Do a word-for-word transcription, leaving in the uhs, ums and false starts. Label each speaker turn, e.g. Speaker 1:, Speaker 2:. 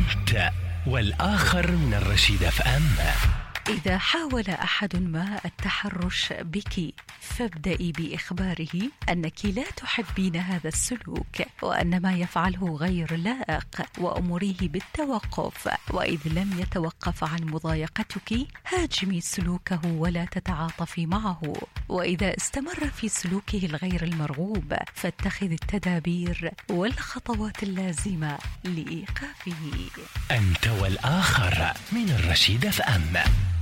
Speaker 1: أنت والآخر من الرشيد اف ام.
Speaker 2: إذا حاول أحد ما التحرش بك فابدئي بإخباره أنك لا تحبين هذا السلوك وأن ما يفعله غير لائق، وأمريه بالتوقف، وإذ لم يتوقف عن مضايقتك هاجمي سلوكه ولا تتعاطفي معه، وإذا استمر في سلوكه الغير المرغوب فاتخذ التدابير والخطوات اللازمة لإيقافه.
Speaker 1: أنت والآخر من الرشيد اف ام.